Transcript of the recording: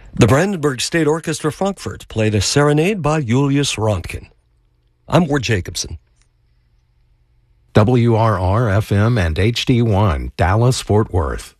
The Brandenburg State Orchestra Frankfurt played a serenade by Julius Röntgen. I'm Ward Jacobson. WRR-FM and HD1, Dallas, Fort Worth.